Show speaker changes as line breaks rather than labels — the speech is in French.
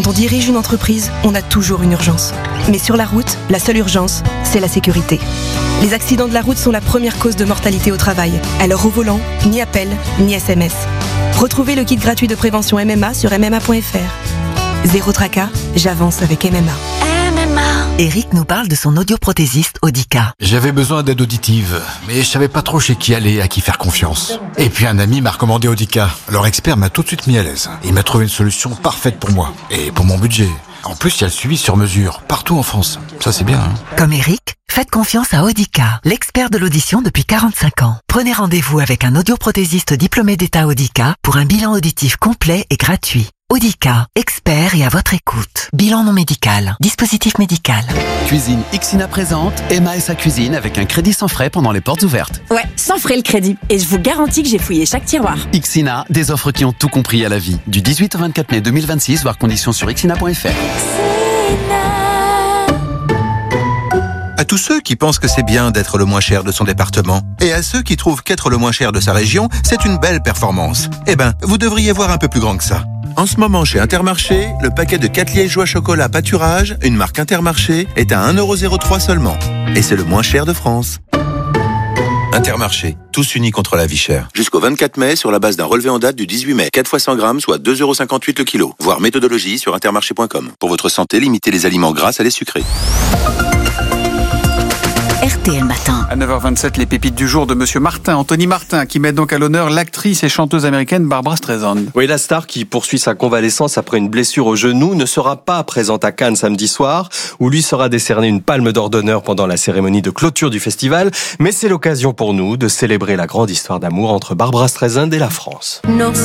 Quand on dirige une entreprise, on a toujours une urgence. Mais sur la route, la seule urgence, c'est la sécurité. Les accidents de la route sont la première cause de mortalité au travail. Alors au volant, ni appel, ni SMS. Retrouvez le kit gratuit de prévention MMA sur MMA.fr. Zéro tracas, j'avance avec MMA.
Eric nous parle de son audioprothésiste Audica.
J'avais besoin d'aide auditive, mais je savais pas trop chez qui aller, à qui faire confiance. Et puis un ami m'a recommandé Audica. Leur expert m'a tout de suite mis à l'aise. Il m'a trouvé une solution parfaite pour moi et pour mon budget. En plus, il y a le suivi sur mesure, partout en France. Ça, c'est bien, hein.
Comme Eric, faites confiance à Audica, l'expert de l'audition depuis 45 ans. Prenez rendez-vous avec un audioprothésiste diplômé d'État Audica pour un bilan auditif complet et gratuit. Audica, expert et à votre écoute. Bilan non médical, dispositif médical.
Cuisine Ixina présente Emma et sa cuisine avec un crédit sans frais pendant les portes ouvertes.
Ouais, sans frais le crédit. Et je vous garantis que j'ai fouillé chaque tiroir.
Ixina, des offres qui ont tout compris à la vie. Du 18 au 24 mai 2026, voir conditions sur ixina.fr.
À tous ceux qui pensent que c'est bien d'être le moins cher de son département, et à ceux qui trouvent qu'être le moins cher de sa région, c'est une belle performance. Eh ben, vous devriez voir un peu plus grand que ça. En ce moment, chez Intermarché, le paquet de 4 liégeois chocolat pâturage, une marque Intermarché, est à 1,03€ seulement. Et c'est le moins cher de France. Intermarché, tous unis contre la vie chère. Jusqu'au 24 mai, sur la base d'un relevé en date du 18 mai. 4 fois 100 grammes, soit 2,58€ le kilo. Voir méthodologie sur intermarché.com. Pour votre santé, limitez les aliments gras à les sucrés.
RTL Matin.
À 9h27, les pépites du jour de Monsieur Martin, Anthony Martin, qui met donc à l'honneur l'actrice et chanteuse américaine Barbra Streisand.
Oui, la star qui poursuit sa convalescence après une blessure au genou ne sera pas présente à Cannes samedi soir, où lui sera décerné une palme d'or d'honneur pendant la cérémonie de clôture du festival. Mais c'est l'occasion pour nous de célébrer la grande histoire d'amour entre Barbra Streisand et la France.
Non.